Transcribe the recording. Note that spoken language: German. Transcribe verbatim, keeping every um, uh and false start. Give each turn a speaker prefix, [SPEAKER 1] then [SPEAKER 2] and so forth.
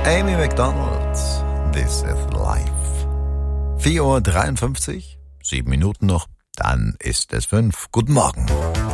[SPEAKER 1] Amy Macdonald, This is Life. vier Uhr dreiundfünfzig, sieben Minuten noch, dann ist es fünf. Guten Morgen.